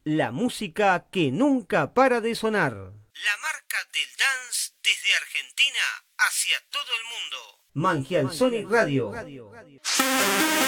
La música que nunca para de sonar. La marca del dance desde Argentina hacia todo el mundo. Mangial Sonic Radio.